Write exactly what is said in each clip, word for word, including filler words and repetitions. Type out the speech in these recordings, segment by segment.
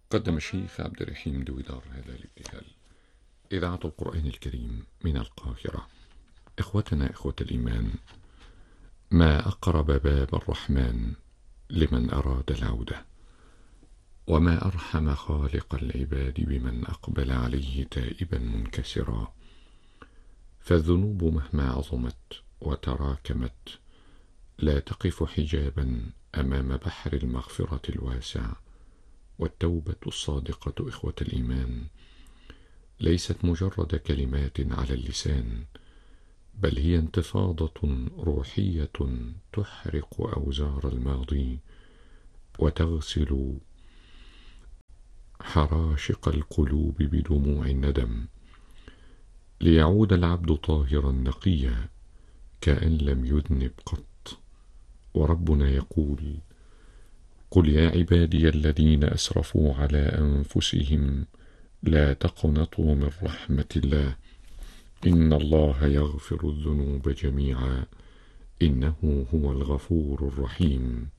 قدم الشيخ عبد الرحيم دويدار هذا الابتهال. إذاعة القرآن الكريم من القاهرة. إخوتنا إخوة الإيمان، ما أقرب باب الرحمن لمن أراد العودة، وما أرحم خالق العباد بمن أقبل عليه تائبا منكسرا. فالذنوب مهما عظمت وتراكمت لا تقف حجابا أمام بحر المغفرة الواسع. والتوبة الصادقة إخوة الإيمان ليست مجرد كلمات على اللسان، بل هي انتفاضة روحية تحرق أوزار الماضي وتغسل حراشق القلوب بدموع الندم، ليعود العبد طاهرا نقيا كأن لم يذنب قط. وربنا يقول: قل يا عبادي الذين أسرفوا على أنفسهم لا تقنطوا من رحمة الله إن الله يغفر الذنوب جميعا إنه هو الغفور الرحيم.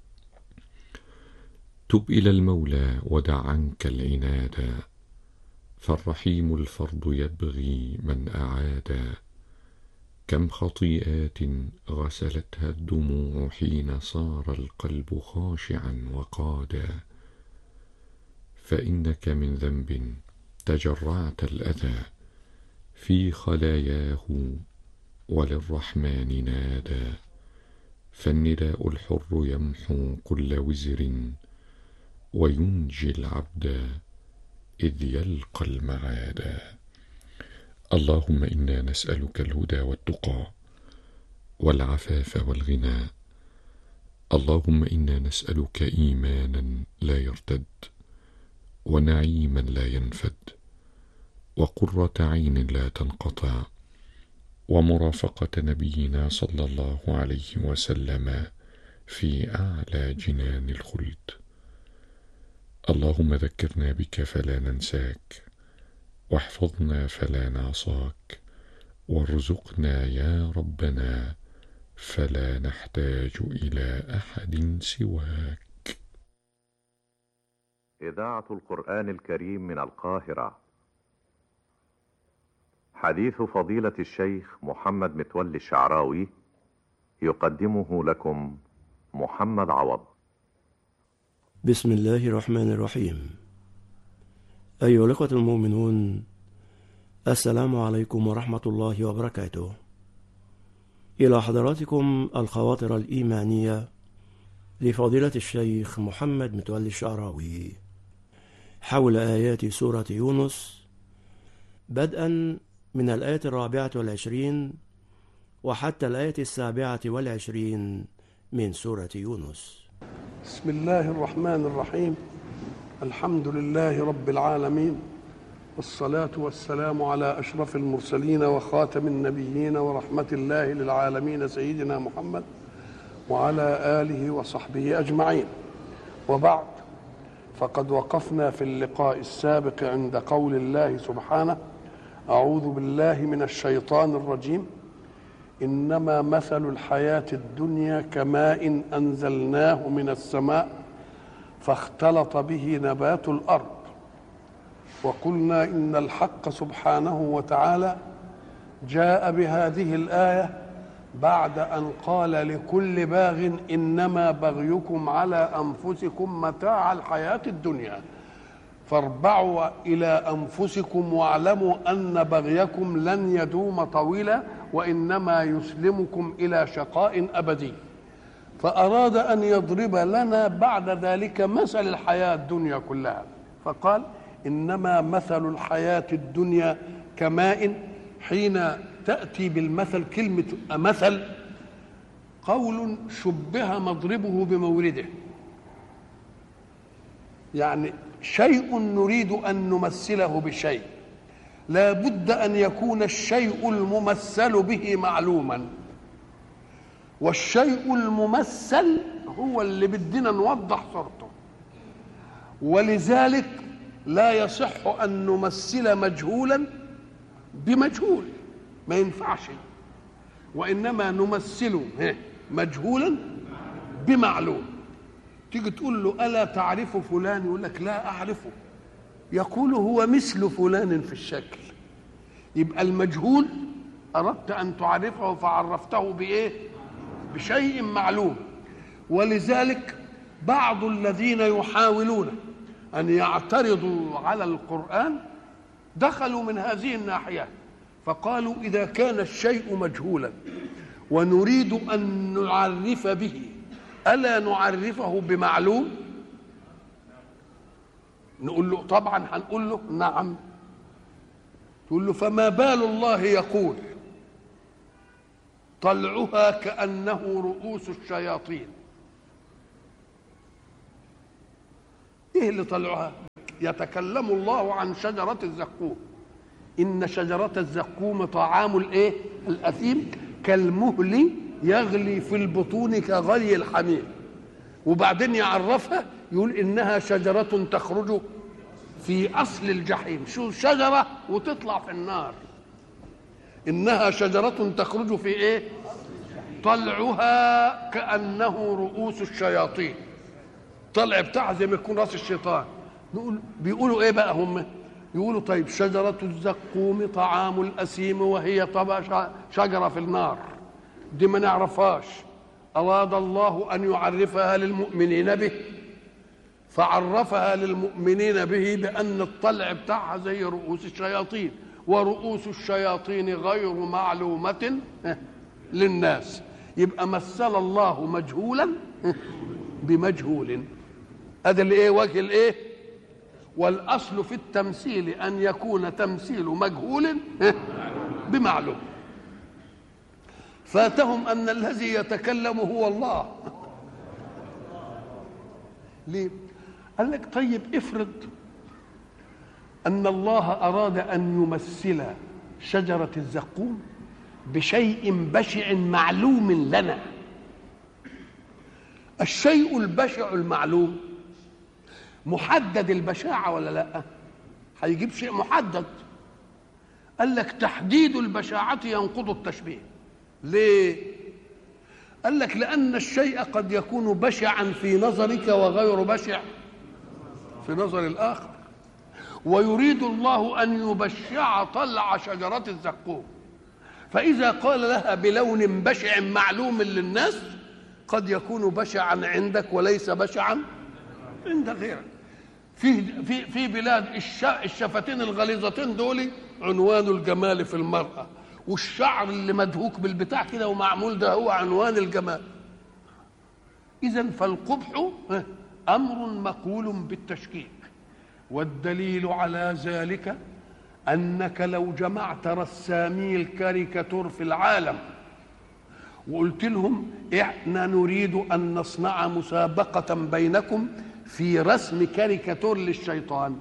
تب إلى المولى ودع عنك العنادا، فالرحيم الفرد يبغي من أعادا. كم خطيئات غسلتها الدموع حين صار القلب خاشعا وقادا. فإنك من ذنب تجرعت الأذى في خلاياه وللرحمن نادى. فالنداء الحر يمحو كل وزر وينجي العبد إذ يلقى المعادا. اللهم إنا نسألك الهدى والتقى والعفاف والغنى. اللهم إنا نسألك إيمانا لا يرتد، ونعيما لا ينفد، وقرة عين لا تنقطع، ومرافقة نبينا صلى الله عليه وسلم في أعلى جنان الخلد. اللهم ذكرنا بك فلا ننساك، واحفظنا فلا نعصاك، وارزقنا يا ربنا فلا نحتاج إلى أحد سواك. إذاعة القرآن الكريم من القاهرة. حديث فضيلة الشيخ محمد متولي الشعراوي يقدمه لكم محمد عوض. بسم الله الرحمن الرحيم. أيها الأخوة المؤمنون، السلام عليكم ورحمة الله وبركاته. إلى حضراتكم الخواطر الإيمانية لفضيلة الشيخ محمد متولي الشعراوي حول آيات سورة يونس، بدءا من الآية الرابعة والعشرين وحتى الآية السابعة والعشرين من سورة يونس. بسم الله الرحمن الرحيم. الحمد لله رب العالمين، والصلاة والسلام على أشرف المرسلين وخاتم النبيين ورحمة الله للعالمين سيدنا محمد وعلى آله وصحبه أجمعين. وبعد، فقد وقفنا في اللقاء السابق عند قول الله سبحانه: أعوذ بالله من الشيطان الرجيم، إنما مثل الحياة الدنيا كماء أنزلناه من السماء فاختلط به نبات الأرض. وقلنا إن الحق سبحانه وتعالى جاء بهذه الآية بعد أن قال لكل باغ إنما بغيكم على أنفسكم متاع الحياة الدنيا، فاربعوا إلى أنفسكم واعلموا أن بغيكم لن يدوم طويلا وإنما يسلمكم إلى شقاء أبدي. فأراد أن يضرب لنا بعد ذلك مثل الحياة الدنيا كلها، فقال: إنما مثل الحياة الدنيا كماء. حين تأتي بالمثل كلمة مثل قول شبه مضربه بمورده، يعني شيء نريد أن نمثله بشيء، لا بد أن يكون الشيء الممثل به معلوما، والشيء الممثل هو اللي بدنا نوضح صورته. ولذلك لا يصح أن نمثل مجهولا بمجهول، ما ينفعش، وإنما نمثل مجهولا بمعلوم. تيجي تقول له ألا تعرف فلان؟ يقول لك لا أعرفه. يقول هو مثل فلان في الشكل. يبقى المجهول أردت أن تعرفه فعرفته بإيه؟ بشيء معلوم. ولذلك بعض الذين يحاولون أن يعترضوا على القرآن دخلوا من هذه الناحية، فقالوا إذا كان الشيء مجهولا ونريد أن نعرف به ألا نعرفه بمعلوم؟ نقول له طبعا هنقول له نعم. تقول له فما بال الله يقول طلعها كأنه رؤوس الشياطين؟ ايه اللي طلعها؟ يتكلم الله عن شجرة الزقوم، إن شجرة الزقوم طعام الايه؟ الأثيم كالمهل يغلي في البطون كغلي الحميم. وبعدين يعرفها يقول إنها شجرة تخرج في أصل الجحيم. شو شجرة وتطلع في النار؟ إنها شجرة تخرج في إيه؟ طلعها كأنه رؤوس الشياطين. طلع بتاعها زي ما يكون راس الشيطان. نقول بيقولوا إيه بقى هم؟ يقولوا طيب شجرة الزقوم طعام الأثيم وهي طبعا شجرة في النار، دي ما نعرفهاش. أراد الله أن يعرفها للمؤمنين به فعرفها للمؤمنين به بأن الطلع بتاعها زي رؤوس الشياطين، ورؤوس الشياطين غير معلومة للناس. يبقى مثل الله مجهولا بمجهول. هذا اللي ايه؟ وجه الايه؟ والأصل في التمثيل أن يكون تمثيل مجهول بمعلوم. فاتهم أن الذي يتكلم هو الله. ليه؟ قال لك طيب افرض أن الله أراد أن يمثل شجرة الزقوم بشيء بشع معلوم لنا. الشيء البشع المعلوم محدد البشاعة ولا لا؟ هيجيب شيء محدد. قال لك تحديد البشاعة ينقض التشبيه. ليه؟ قال لك لأن الشيء قد يكون بشعا في نظرك وغير بشع في نظر الآخر، ويريد الله أن يبشع طلع شجرة الزقوم. فإذا قال لها بلون بشع معلوم للناس قد يكون بشعا عندك وليس بشعا عند غيرك. في في في بلاد الشفتين الغليظتين دول عنوان الجمال في المرأة، والشعر اللي مدهوك بالبتاع كده ومعمول ده هو عنوان الجمال. إذن فالقبح أمر مقول بالتشكيك. والدليل على ذلك أنك لو جمعت رسامي الكاريكاتور في العالم وقلت لهم إحنا نريد أن نصنع مسابقة بينكم في رسم كاريكاتور للشيطان،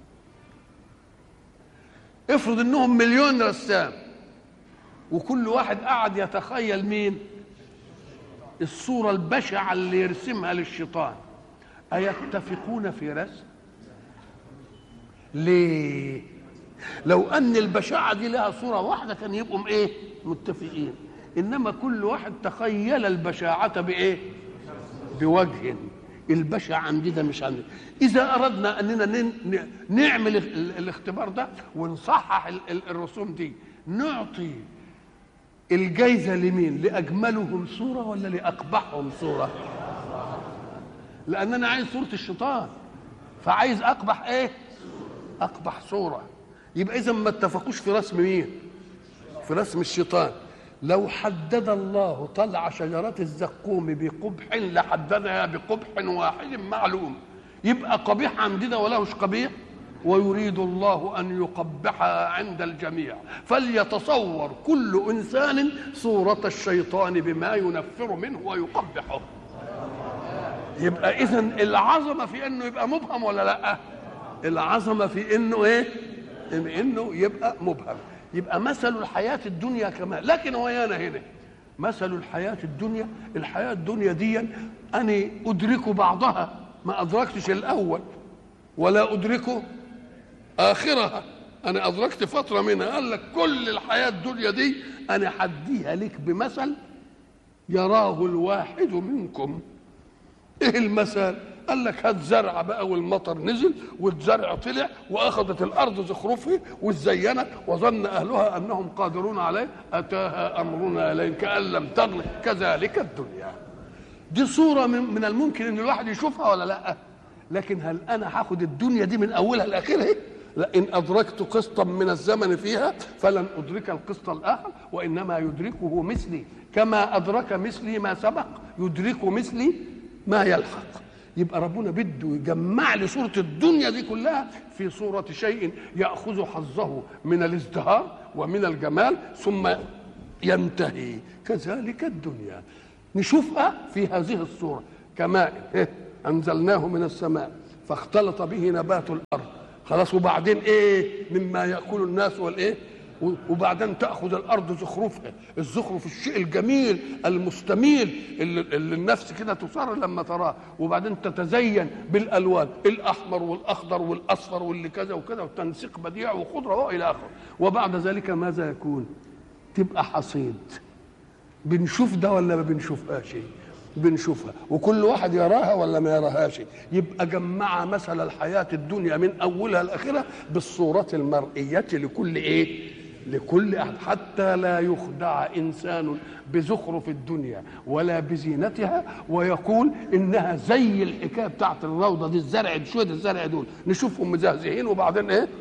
افرض انهم مليون رسام وكل واحد قاعد يتخيل مين الصورة البشعة اللي يرسمها للشيطان، أيتفقون في رسم؟ ليه؟ لو أن البشاعة دي لها صورة واحدة كان يبقوا إيه؟ متفقين. إنما كل واحد تخيل البشاعة بإيه؟ بوجه. البشع عندي ده مش عندي. إذا أردنا أننا نعمل الاختبار ده ونصحح الرسوم دي، نعطي الجايزة لمين؟ لأجملهم صورة ولا لأقبحهم صورة؟ لأن أنا عايز صورة الشيطان، فعايز أقبح إيه؟ أقبح صورة. يبقى إذا ما اتفقوش في رسم مين؟ في رسم الشيطان. لو حدد الله طلع شجرة الزقوم بقبح لحددها بقبح واحد معلوم، يبقى قبيح عندنا ولا مش قبيح؟ ويريد الله أن يقبحها عند الجميع. فليتصور كل إنسان صورة الشيطان بما ينفر منه ويقبحه. يبقى إذن العظمة في أنه يبقى مبهم ولا لا؟ العظمة في أنه إيه؟ إنه يبقى مبهم. يبقى مثل الحياة الدنيا كمان. لكن ويانا هنا مثل الحياة الدنيا، الحياة الدنيا دي أنا أدرك بعضها، ما أدركتش الأول ولا أدرك آخرها، أنا أدركت فترة منها. قال لك كل الحياة الدنيا دي أنا حديها لك بمثل يراه الواحد منكم. ايه المثل؟ قال لك هات زرع بقى والمطر نزل والزرع طلع واخذت الارض زخرفه وزينت وظن اهلها انهم قادرون عليه اتاها امرنا ليلا كأن لم تغن كذلك الدنيا. دي صوره من, من الممكن ان الواحد يشوفها ولا لا؟ لكن هل انا هاخد الدنيا دي من اولها لاخرها؟ لا، ان ادركت قسطا من الزمن فيها فلن ادرك القسط الاخر، وانما يدركه مثلي كما ادرك مثلي ما سبق يدرك مثلي ما يلحق. يبقى ربنا بده يجمع لي صورة الدنيا دي كلها في صورة شيء يأخذ حظه من الازدهار ومن الجمال ثم ينتهي. كذلك الدنيا نشوفها في هذه الصورة كماء أنزلناه من السماء فاختلط به نبات الأرض، خلاص، وبعدين إيه؟ مما يأكل الناس والإيه؟ وبعدين تأخذ الأرض زخرفها، الزخرف الشيء الجميل المستميل اللي, اللي النفس كده تصر لما تراه، وبعدين تتزين بالألوان الأحمر والأخضر والأصفر واللي كذا وكذا وتنسيق بديع وخضرة وإلى آخره. وبعد ذلك ماذا يكون؟ تبقى حصيد. بنشوف ده ولا ما بنشوفهاش؟ بنشوفها، وكل واحد يراها ولا ما يراهاش. يبقى جمع مثل الحياة الدنيا من أولها لآخرها بالصورة المرئية لكل إيه؟ لكل أحد، حتى لا يخدع إنسان بزخرف الدنيا ولا بزينتها ويقول إنها زي الحكاية بتاعت الروضة دي، الزرع شوية الزرع دول نشوفهم مزهزهين وبعدين إيه؟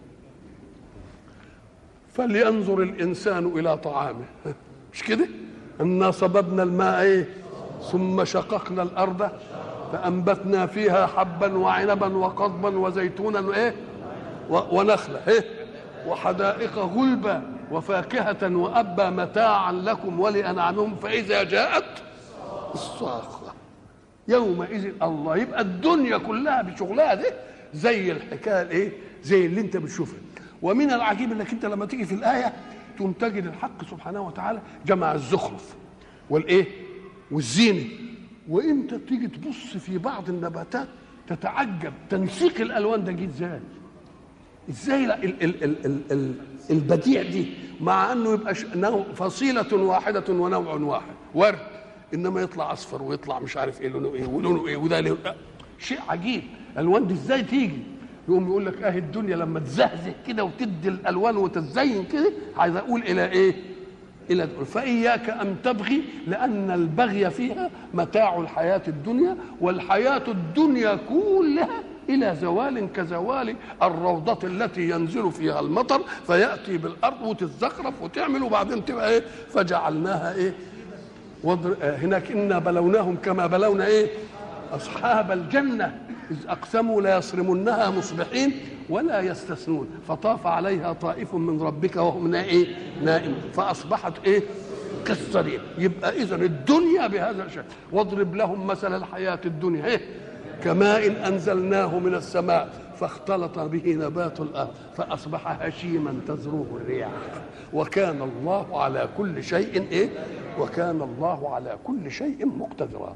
فلينظر الإنسان إلى طعامه، مش كده؟ أنا صببنا الماء إيه؟ ثم شققنا الأرض فأنبتنا فيها حبا وعنبا وقضبا وزيتونا إيه؟ ونخلة إيه؟ وحدائق غلبا وفاكهة وأبا متاعا لكم ولأنعامهم فإذا جاءت الصاخة يومئذ الله. يبقى الدنيا كلها بشغلها دي زي الحكاية الإيه؟ زي اللي أنت بتشوفها. ومن العجيب إنك أنت لما تيجي في الآية تقوم تجد الحق سبحانه وتعالى جمع الزخرف والإيه؟ والزينة. وأنت تيجي تبص في بعض النباتات تتعجب تنسيق الألوان ده جه إزاي؟ ازاي ال ال ال ال ال البديع دي، مع انه يبقى فصيله واحده ونوع واحد ورد، انما يطلع اصفر ويطلع مش عارف ايه لونه ايه ولونه ايه وده لونه شيء عجيب. الالوان دي ازاي تيجي؟ يقوم يقول لك اهي الدنيا لما تزهزه كده وتدي الالوان وتزين كده، عايز اقول الى ايه؟ الى فاياك ان تبغي، لان البغي فيها متاع الحياه الدنيا، والحياه الدنيا كلها إلى زوال كزوال الروضة التي ينزل فيها المطر فيأتي بالأرض وتتزخرف وتعمل وبعدين تبقى إيه؟ فجعلناها إيه؟ وضر... هناك إنا بلوناهم كما بلونا إيه؟ أصحاب الجنة إذ أقسموا لا يصرمنها مصبحين ولا يستثنون فطاف عليها طائف من ربك وهم إيه؟ نائم فأصبحت إيه؟ كالصريم. يبقى إذن الدنيا بهذا الشكل. واضرب لهم مثل الحياة الدنيا إيه؟ كماء أنزلناه من السماء فاختلط به نبات الأرض فأصبح هشيما تذروه الرياح وكان الله على كل شيء إيه؟ وكان الله على كل شيء مقتدرا.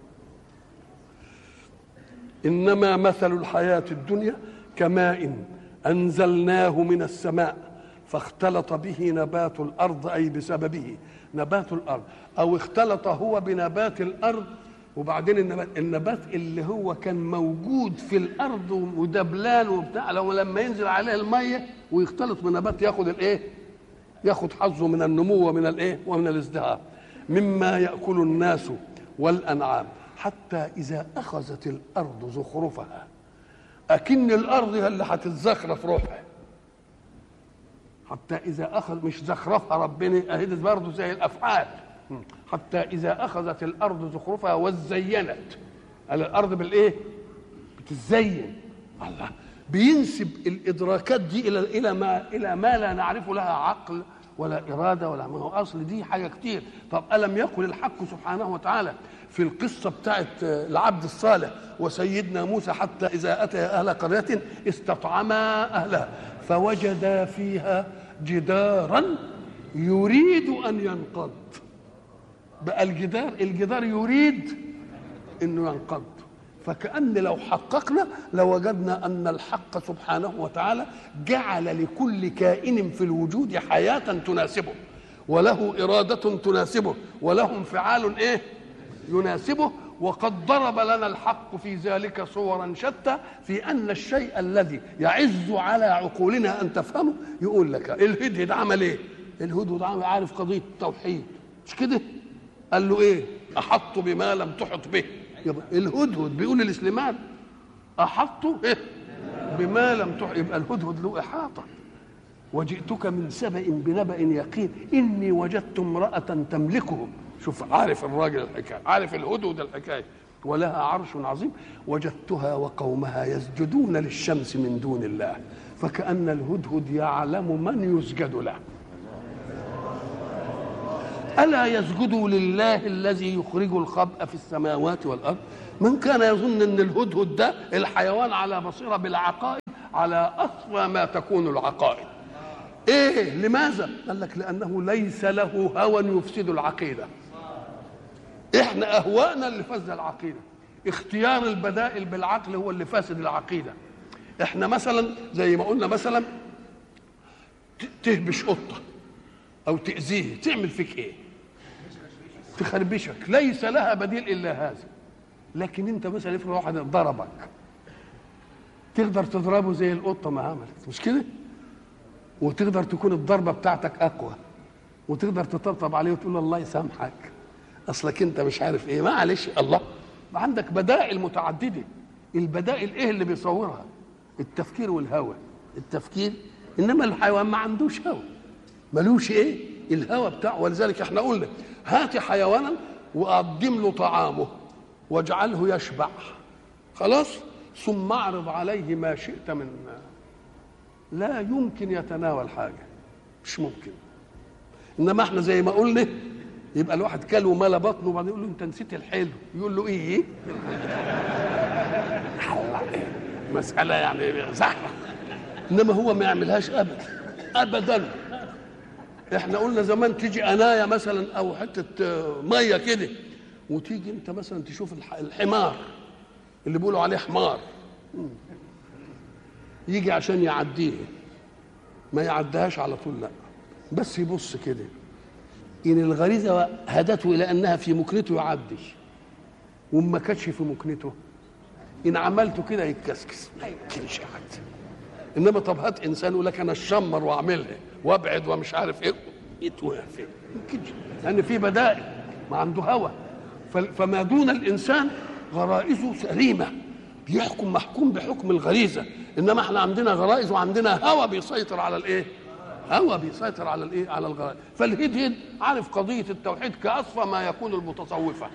إنما مثل الحياة الدنيا كماء أنزلناه من السماء فاختلط به نبات الأرض، أي بسببه نبات الأرض، أو اختلط هو بنبات الأرض. وبعدين النبات, النبات اللي هو كان موجود في الارض ودبلان وبتاع، لو لما ينزل عليه الميه ويختلط بنبات ياخد الايه؟ ياخد حظه من النمو ومن الايه؟ ومن الازدهار. مما ياكل الناس والانعام حتى اذا اخذت الارض زخرفها، اكن الارض هي اللي هتتزخرف روحها، حتى اذا اخذ مش زخرفها ربنا اهي برضه زي الافعال، حتى إذا أخذت الأرض زخرفها وزينت. الأرض بالإيه؟ بتزين. الله بينسب الإدراكات دي إلى إلى ما إلى ما لا نعرف لها عقل ولا إرادة ولا ما هو أصل دي حاجة كتير. طب ألم يقل الحق سبحانه وتعالى في القصة بتاعت العبد الصالح وسيدنا موسى حتى إذا أتى أهل قرية استطعما أهلها فوجدا فيها جدارا يريد أن ينقض. بقى الجدار الجدار يريد انه ينقض. فكأن لو حققنا لوجدنا ان الحق سبحانه وتعالى جعل لكل كائن في الوجود حياة تناسبه وله إرادة تناسبه وله انفعال ايه يناسبه، وقد ضرب لنا الحق في ذلك صورا شتى، في أن الشيء الذي يعز على عقولنا أن تفهمه يقول لك الهدهد عمل إيه؟ الهدهد عمل عارف قضية التوحيد مش كده؟ قال له إيه؟ أحط بما لم تحط به. يبقى الهدهد بيقول لسليمان أحط إيه؟ بما لم تحط. يبقى الهدهد له إحاطة. وجئتك من سبأ بنبأ يقين إني وجدت امرأة تملكهم. شوف عارف الراجل الحكاية، عارف الهدهد الحكاية. ولها عرش عظيم وجدتها وقومها يسجدون للشمس من دون الله، فكأن الهدهد يعلم من يسجد له. ألا يسجدوا لله الذي يخرج الخبأ في السماوات والأرض. من كان يظن أن الهدهد ده الحيوان على بصيرة بالعقائد، على أصفى ما تكون العقائد. إيه لماذا؟ قال لك لأنه ليس له هوى يفسد العقيدة. إحنا أهواءنا اللي فسد العقيدة، اختيار البدائل بالعقل هو اللي فاسد العقيدة. إحنا مثلا زي ما قلنا مثلا تهبش قطة أو تأذيه تعمل فيك إيه؟ تخربشك، ليس لها بديل إلا هذا. لكن أنت مثلا افرض واحد ضربك، تقدر تضربه زي القطة ما عملت، مش كده؟ وتقدر تكون الضربة بتاعتك أقوى، وتقدر تطبطب عليه وتقول له الله يسامحك أصلك أنت مش عارف إيه، معلش الله. عندك بدائل متعددة. البدائل إيه اللي بيصورها؟ التفكير والهوى. التفكير، إنما الحيوان ما عندوش هوى، ملوش إيه؟ الهوى بتاعه. ولذلك إحنا قلنا هات حيوانا وقدم له طعامه واجعله يشبع، خلاص، ثم اعرض عليه ما شئت من، لا يمكن يتناول حاجة، مش ممكن. إنما إحنا زي ما قلنا يبقى الواحد كل وملا بطنه وبعدين يقول له أنت نسيت الحلو، يقول له إيه؟ مسألة يعني زحمة. إنما هو ما يعملهاش أبدا أبدا. إحنا قلنا زمان تيجي أناية مثلا أو حتة مية كده، وتيجي أنت مثلا تشوف الحمار اللي بيقولوا عليه حمار، يجي عشان يعديه ما يعديهاش على طول، لا، بس يبص كده. إن الغريزة هدته إلى أنها في مكنته يعدي، وما كانتش في مكنته إن عملته كده يتكسكس، ما يمكنش يعدي. إنما طب هات إنسان يقول لك أنا الشمر وأعملها وأبعد ومش عارف إيه، يتوقف، يمكنش، لأن في بدائل، ما عنده هوى. فما دون الإنسان غرائزه سليمة، بيحكم محكوم بحكم الغريزة. إنما إحنا عندنا غرائز وعندنا هوى بيسيطر على الإيه؟ هوى بيسيطر على الإيه؟ على الغرائز. فالهدهد عارف قضية التوحيد كأصفى ما يكون المتصوفة.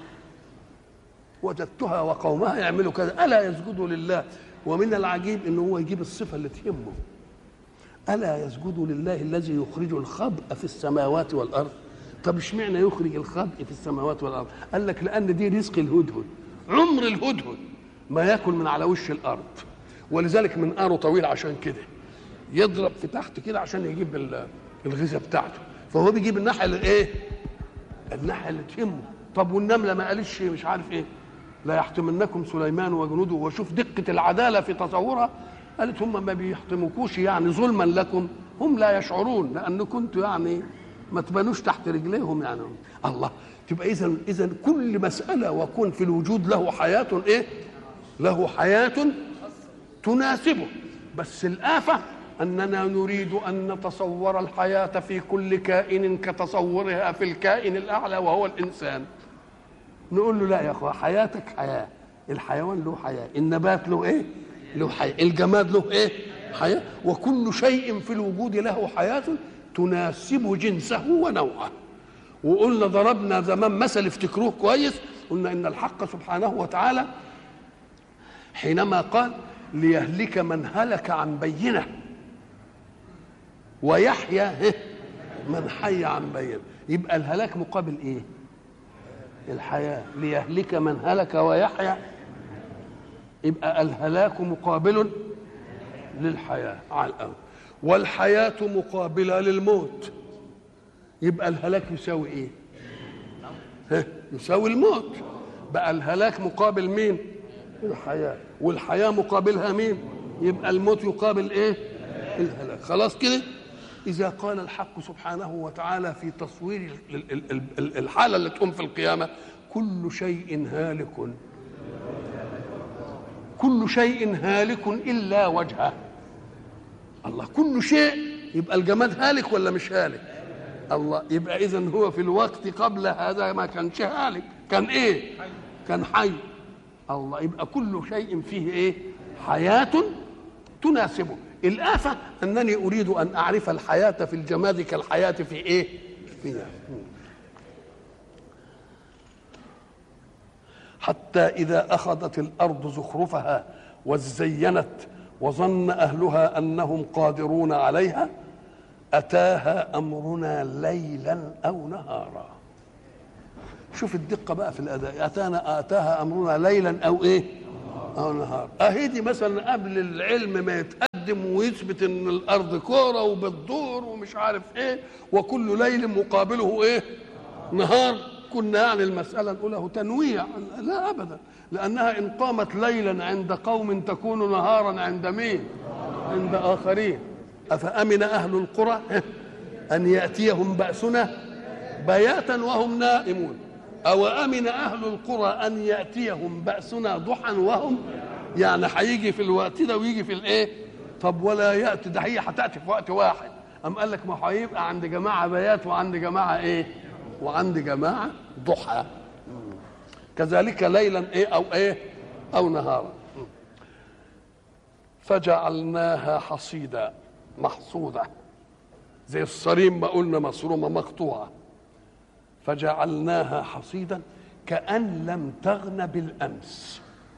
وجدتها وقومها يعملوا كذا، ألا يسجدوا لله. ومن العجيب إنه هو يجيب الصفة اللي تهمه، ألا يسجدوا لله الذي يخرج الخبء في السماوات والأرض. طب اشمعنى يخرج الخبء في السماوات والأرض؟ قال لك لأن دي رزق الهدهد. عمر الهدهد ما ياكل من على وش الأرض، ولذلك منقاره طويل عشان كده يضرب في تحت كده عشان يجيب الغذاء بتاعته. فهو بيجيب الناحية اللي ايه؟ الناحية اللي تهمه. طب والنملة ما قالش مش عارف ايه؟ لا يحتمنكم سليمان وجنوده. وشوف دقة العدالة في تصورها، قالت هم ما بيحتمكوش يعني ظلما لكم، هم لا يشعرون لأن كنتوا يعني ما تبانوش تحت رجليهم يعني. الله، تبقى إذا إذا كل مسألة وكن في الوجود له حياة ايه؟ له حياة تناسبه. بس الآفة أننا نريد أن نتصور الحياة في كل كائن كتصورها في الكائن الأعلى وهو الإنسان. نقول له لا يا أخوة، حياتك حياة، الحيوان له حياة، النبات له إيه؟ له حياة، الجماد له إيه؟ حياة. وكل شيء في الوجود له حياة تناسب جنسه ونوعه. وقلنا ضربنا زمان مثل افتكروه كويس، قلنا إن الحق سبحانه وتعالى حينما قال ليهلك من هلك عن بينه ويحيى من حي عن بينه، يبقى الهلاك مقابل ايه؟ الحياة. ليهلك من هلك ويحيى، يبقى الهلاك مقابل للحياة على الأرض، والحياة مقابلة للموت، يبقى الهلاك يساوي ايه؟ ها؟ يساوي الموت. بقى الهلاك مقابل مين؟ الحياة. والحياة مقابلها مين؟ يبقى الموت يقابل ايه؟ الهلاك. خلاص كده. إذا قال الحق سبحانه وتعالى في تصوير الحالة اللي تقوم في القيامة كل شيء هالك كل شيء هالك إلا وجهه. الله، كل شيء، يبقى الجماد هالك ولا مش هالك؟ الله، يبقى إذن هو في الوقت قبل هذا ما كانش هالك، كان إيه؟ كان حي. الله، يبقى كل شيء فيه إيه؟ حياة تناسبه. الآفة أنني أريد أن أعرف الحياة في الجماد كالحياة في إيه؟ فيها. حتى إذا أخذت الأرض زخرفها وزينت وظن أهلها أنهم قادرون عليها أتاها أمرنا ليلا أو نهارا. شوف الدقة بقى في الأداء، أتانا أتاها أمرنا ليلا أو إيه؟ أو نهار. أهدي مثلا قبل العلم ما يتقدم ويثبت إن الأرض كورة وبتدور ومش عارف إيه وكل ليل مقابله إيه؟ نهار، كنا يعني المسألة نقول له تنويع. لا أبدا، لأنها إن قامت ليلا عند قوم تكون نهارا عند مين؟ عند آخرين. أفأمن أهل القرى أن يأتيهم بأسنا بياتا وهم نائمون، أو أمن أهل القرى أن يأتيهم بأسنا ضحى وهم، يعني هيجي في الوقت ده ويجي في الإيه؟ طب ولا يأتي، ده هي هتأتي في وقت واحد. أم قال لك ما هيبقى عند جماعة بيات وعند جماعة إيه؟ وعند جماعة ضحى. كذلك ليلا إيه أو إيه أو نهارا. فجعلناها حصيدا محصودة، زي الصريم ما قلنا مصرومة مقطوعة. فجعلناها حصيدا كأن لم تغن بالأمس.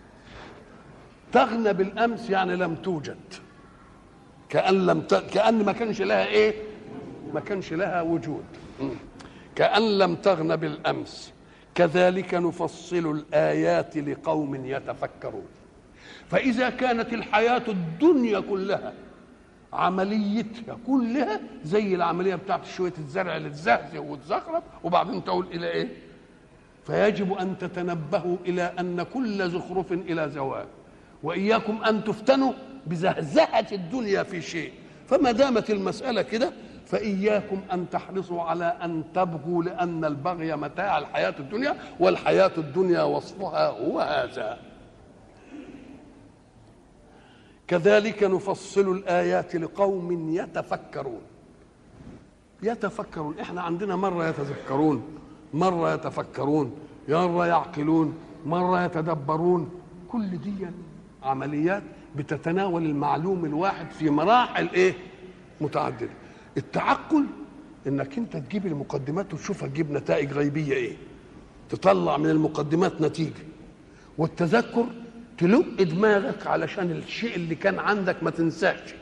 تغن بالأمس يعني لم توجد، كأن لم ت... كأن ما كانش لها إيه؟ ما كانش لها وجود. كأن لم تغن بالأمس. كذلك نفصل الآيات لقوم يتفكرون. فإذا كانت الحياة الدنيا كلها عمليتها كلها زي العملية بتاعت شوية الزرع اللي تزهزه وتزخرف وبعدين تقول إلى إيه؟ فيجب أن تتنبهوا إلى أن كل زخرف إلى زوال، وإياكم أن تفتنوا بزهزهة الدنيا في شيء. فما دامت المسألة كده فإياكم أن تحرصوا على أن تبغوا، لأن البغي متاع الحياة الدنيا، والحياة الدنيا وصفها هو هذا. كذلك نفصل الآيات لقوم يتفكرون. يتفكرون، احنا عندنا مرة يتذكرون، مرة يتفكرون، مرة يعقلون، مرة يتدبرون. كل دي عمليات بتتناول المعلوم الواحد في مراحل ايه؟ متعددة. التعقل انك انت تجيب المقدمات وتشوفها تجيب نتائج غيبية ايه، تطلع من المقدمات نتيجة. والتذكر تلق دماغك علشان الشيء اللي كان عندك ما تنساش.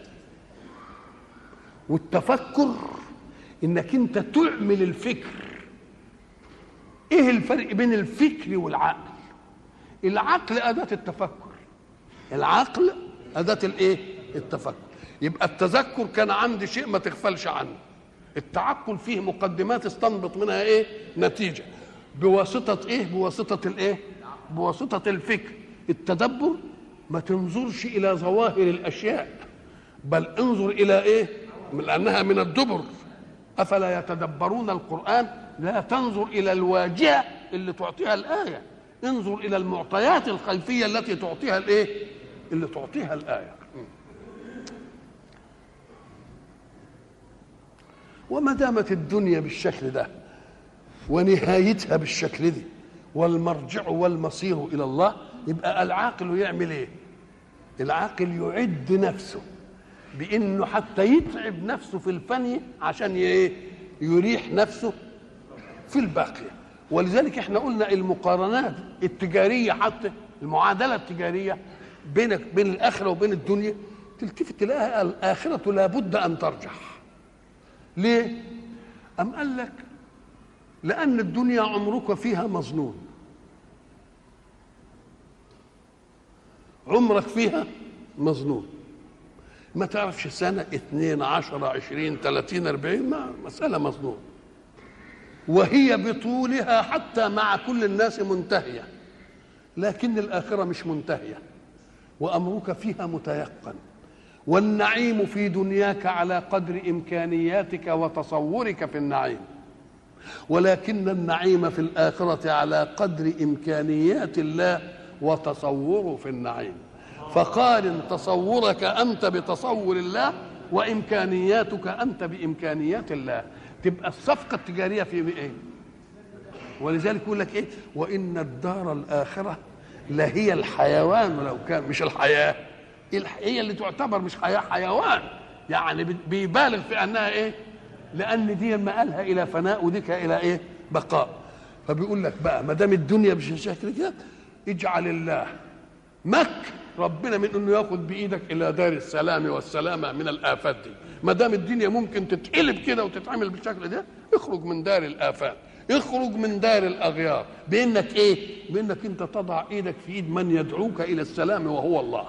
والتفكر انك انت تعمل الفكر. ايه الفرق بين الفكر والعقل؟ العقل أداة التفكر، العقل أداة الايه؟ التفكر. يبقى التذكر كان عندي شيء ما تغفلش عنه. التعقل فيه مقدمات استنبط منها ايه؟ نتيجة. بواسطة ايه؟ بواسطة الايه؟ بواسطة الفكر. التدبر ما تنظرش الى ظواهر الاشياء، بل انظر الى ايه؟ لانها من الدبر. افلا يتدبرون القرآن؟ لا تنظر الى الواجهة اللي تعطيها الآية، انظر الى المعطيات الخلفية التي تعطيها الايه؟ اللي تعطيها الآية. وما دامت الدنيا بالشكل ده ونهايتها بالشكل دي والمرجع والمصير إلى الله، يبقى العاقل يعمل ايه؟ العاقل يعد نفسه بانه حتى يتعب نفسه في الفني عشان ايه؟ يريح نفسه في الباقي. ولذلك احنا قلنا المقارنات التجاريه، حتى المعادله التجاريه بينك بين الاخره وبين الدنيا، تلتفت تلاقيها الاخره لابد ان ترجح. ليه؟ أم قال لك لأن الدنيا عمرك فيها مظنون، عمرك فيها مظنون، ما تعرفش سنة اثنين عشرة عشرين ثلاثين أربعين، ما مسألة مظنون. وهي بطولها حتى مع كل الناس منتهية، لكن الآخرة مش منتهية، وأمرك فيها متيقن. والنعيم في دنياك على قدر إمكانياتك وتصورك في النعيم. ولكن النعيم في الآخرة على قدر إمكانيات الله وتصوره في النعيم. فقارن تصورك أنت بتصور الله وإمكانياتك أنت بإمكانيات الله، تبقى الصفقة التجارية في إيه؟ ولذلك يقول لك إيه؟ وإن الدار الآخرة لهي الحيوان ولو كان مش الحياة، هي اللي تعتبر مش حياة، حيوان، يعني بيبالغ في أنها إيه؟ لأن دي مآلها إلى فناء وديك إلى إيه؟ بقاء. فبيقول لك بقى ما دام الدنيا بالشكل كده اجعل الله مك ربنا من انه ياخد بايدك الى دار السلام والسلامه من الافات دي. ما دام الدنيا ممكن تتقلب كده وتتعمل بالشكل ده، اخرج من دار الافات، اخرج من دار الاغيار، بانك ايه؟ بانك انت تضع ايدك في ايد من يدعوك الى السلام وهو الله.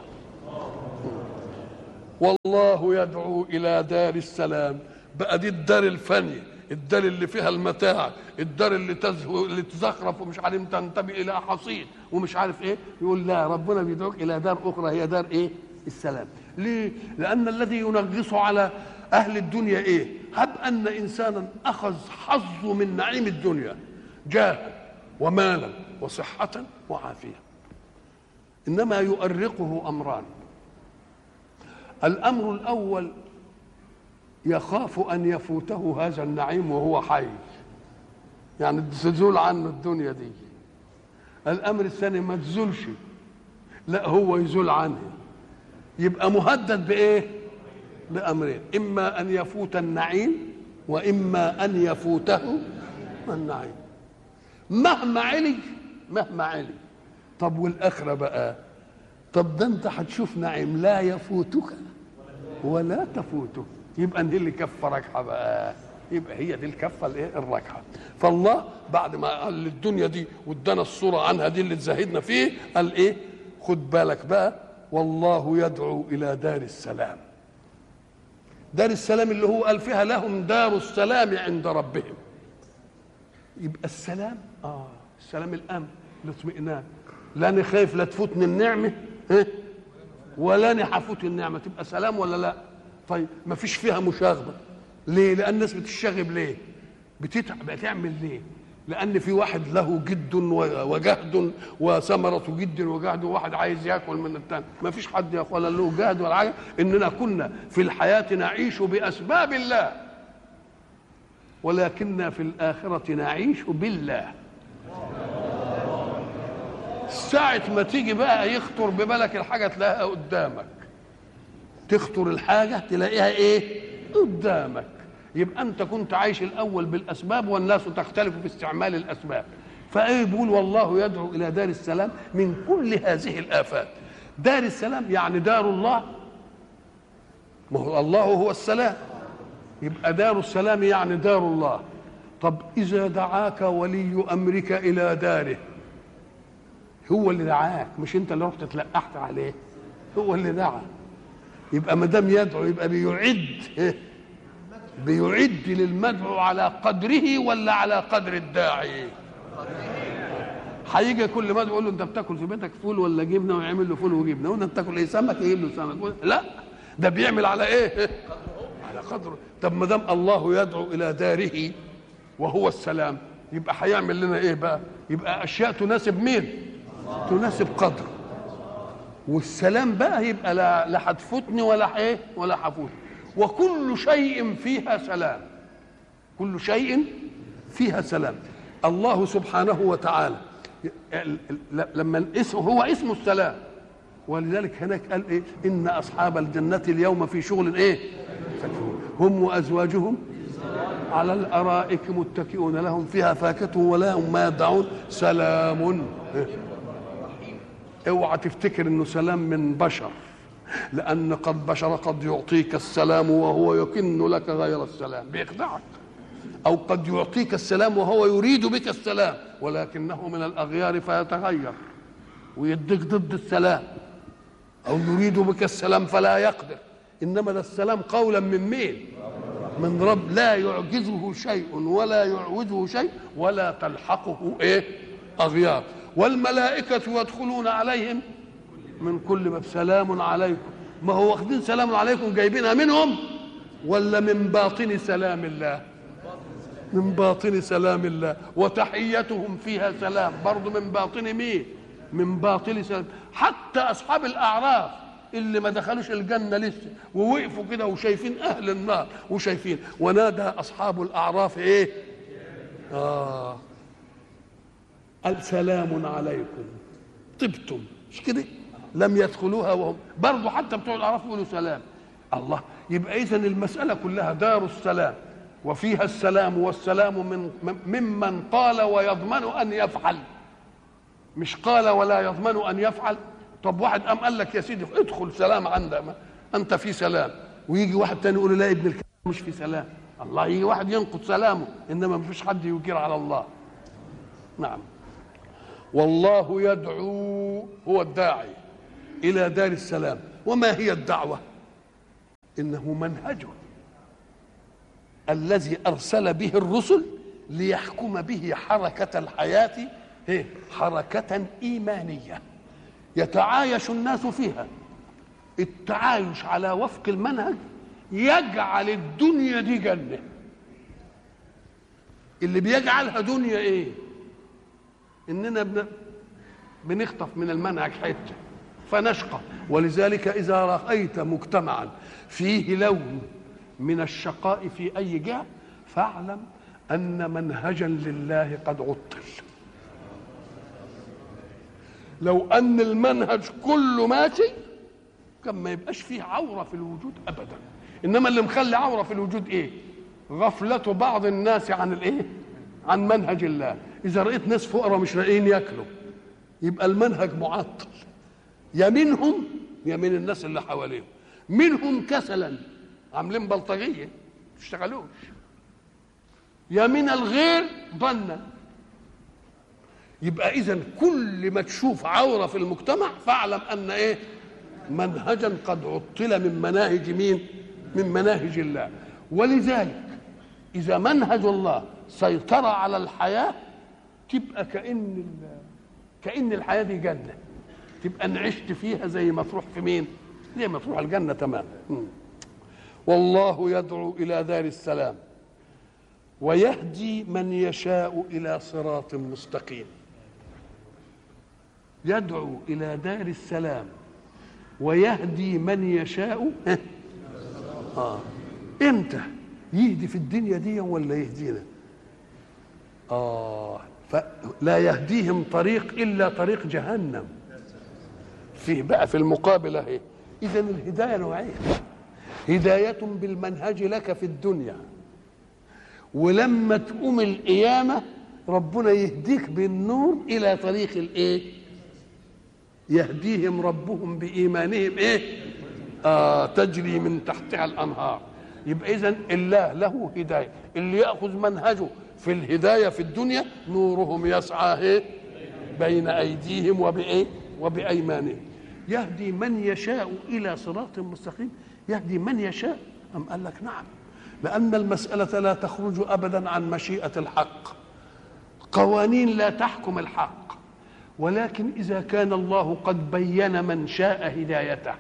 والله يدعو الى دار السلام. بقى دي الدار الفانيه، الدار اللي فيها المتاع، الدار اللي تزهو اللي تزخرف ومش عارف تنتمي الى حصيد ومش عارف ايه. يقول لا، ربنا بيدعوك الى دار اخرى هي دار ايه؟ السلام. ليه؟ لان الذي ينغص على اهل الدنيا ايه؟ هب ان انسانا اخذ حظه من نعيم الدنيا جاه ومالا وصحه وعافيه، انما يؤرقه امران. الامر الاول يخاف أن يفوته هذا النعيم وهو حي، يعني تزول عنه الدنيا دي. الأمر الثاني ما تزولش، لا هو يزول عنه، يبقى مهدد بإيه؟ بأمرين، إما أن يفوت النعيم وإما أن يفوته النعيم مهما علي مهما علي. طب والآخرة بقى؟ طب ده أنت هتشوف نعيم لا يفوتك ولا تفوته، يبقى دي اللي كفه راجحه بقى، يبقى هي دي الكفه الايه؟ الراجحه. فالله بعد ما قال الدنيا دي وادانا الصوره عنها دي اللي تزهدنا فيه، قال ايه؟ خد بالك بقى، والله يدعو الى دار السلام. دار السلام اللي هو قال فيها لهم دار السلام عند ربهم. يبقى السلام اه السلام الامن، الاطمئنان، لا انا خايف لا تفوتني النعمه ها ولا انا هفوت النعمه، تبقى سلام ولا لا؟ طيب ما فيش فيها مشاغبه. ليه؟ لان الناس بتشتغب. ليه بتتعب؟ بتعمل ليه؟ لان في واحد له جد وجهد وثمره جد وجهد، وواحد عايز ياكل من الثاني. ما فيش حد يا اخوانا له جهد ولا حاجه، اننا كنا في الحياه نعيش باسباب الله، ولكننا في الاخره نعيش بالله. ساعه ما تيجي بقى يخطر ببالك الحاجه تلاقيها قدامك، تخطر الحاجة تلاقيها ايه؟ قدامك. يبقى انت كنت عايش الاول بالاسباب والناس تختلف في استعمال الاسباب. فايه بيقول والله يدعو الى دار السلام من كل هذه الافات. دار السلام يعني دار الله، ما هو الله هو السلام، يبقى دار السلام يعني دار الله. طب اذا دعاك ولي امرك الى داره، هو اللي دعاك مش انت اللي رحت تلقحت عليه، هو اللي دعا. يبقى ما دام يدعو يبقى بيعد بيعد للمدعو على قدره ولا على قدر الداعي؟ هيجي كل مدعو يقول له انت بتاكل في بيتك فول ولا جبنه، ويعمل له فول وجبنه. وانت بتاكل ايه؟ سمك، يجيب له سمك. لا، ده بيعمل على ايه؟ على قدره. طب ما دام الله يدعو الى داره وهو السلام، يبقى هيعمل لنا ايه بقى؟ يبقى اشياء تناسب مين؟ تناسب قدره. والسلام بقى يبقى لا لا هتفوتني ولا ايه ولا هفوت. وكل شيء فيها سلام، كل شيء فيها سلام. الله سبحانه وتعالى لما اسمه هو اسمه السلام، ولذلك هناك قال ايه؟ ان اصحاب الجنه اليوم في شغل ايه؟ هم وازواجهم على الارائك متكئون لهم فيها فاكهه ولهم ما يدعون سلام. اوعى تفتكر انه سلام من بشر، لان قد بشر قد يعطيك السلام وهو يكن لك غير السلام، بيخدعك. او قد يعطيك السلام وهو يريد بك السلام، ولكنه من الاغيار فيتغير ويديك ضد السلام، او يريد بك السلام فلا يقدر. انما ده السلام قولا من مين؟ من رب لا يعجزه شيء ولا يعوزه شيء ولا تلحقه ايه؟ اغيار. والملائكة يدخلون عليهم من كل باب سلام عليكم. ما هو واخدين سلام عليكم جايبينها منهم ولا من باطن سلام الله؟ من باطن سلام الله، وتحيتهم فيها سلام برضو من باطن مين؟ من باطن سلام. حتى أصحاب الأعراف اللي ما دخلوش الجنة لسه ووقفوا كده وشايفين أهل النار وشايفين، ونادى أصحاب الأعراف إيه؟ آه السلام عليكم طبتم، مش كده؟ لم يدخلوها وهم برضو حتى بتوع الأعراف يقولوا سلام. الله، يبقى إذن المسألة كلها دار السلام، وفيها السلام، والسلام من ممن قال ويضمن أن يفعل، مش قال ولا يضمن أن يفعل. طب واحد قام قال لك يا سيدي ادخل سلام عندك، أنت في سلام، ويجي واحد تاني يقول لا ابن الكلام مش في سلام. الله، يجي واحد ينقض سلامه، إنما ما فيش حد يجير على الله. نعم. والله يدعو، هو الداعي إلى دار السلام. وما هي الدعوة؟ إنه منهجه الذي أرسل به الرسل ليحكم به حركة الحياة، حركة إيمانية يتعايش الناس فيها. التعايش على وفق المنهج يجعل الدنيا دي جنة. اللي بيجعلها دنيا إيه؟ إننا بنخطف من المنهج حتة فنشقى. ولذلك إذا رأيت مجتمعا فيه لون من الشقاء في أي جهة فاعلم أن منهجا لله قد عطل. لو أن المنهج كله ماشي كان ما يبقاش فيه عورة في الوجود أبدا. إنما اللي مخلي عورة في الوجود إيه؟ غفلة بعض الناس عن الإيه؟ عن منهج الله. إذا رأيت ناس فقراء مش لاقيين ياكلوا يبقى المنهج معطل، يا منهم يا من الناس اللي حواليهم. منهم كسلا عاملين بلطجيه ما اشتغلوش، يا من الغير ظنا. يبقى اذا كل ما تشوف عوره في المجتمع فاعلم ان ايه؟ منهجا قد عطل من مناهج مين؟ من مناهج الله. ولذلك اذا منهج الله سيطر على الحياه تبقى كأن كأن الحياه دي جنه، تبقى ان عشت فيها زي ما تروح في مين؟ زي ما تروح الجنه تمام. والله يدعو الى دار السلام ويهدي من يشاء الى صراط مستقيم. يدعو الى دار السلام ويهدي من يشاء. اه امتى يهدي؟ في الدنيا دي ولا يهدينا؟ اه فلا يهديهم طريق الا طريق جهنم. فيه بقى في المقابل اهي. اذا الهدايه نوعين: هدايه بالمنهج لك في الدنيا، ولما تقوم القيامه ربنا يهديك بالنور الى طريق الايه؟ يهديهم ربهم بايمانهم ايه؟ آه تجري من تحتها الانهار. يبقى اذا الله له هدايه، اللي ياخذ منهجه في الهدايه في الدنيا نورهم يسعى ايه؟ بين ايديهم وبايه؟ وبايمانهم. يهدي من يشاء الى صراط مستقيم. يهدي من يشاء. أم قال لك نعم، لأن المسألة لا تخرج أبدا عن مشيئة الحق. قوانين لا تحكم الحق، ولكن إذا كان الله قد بين من شاء هدايته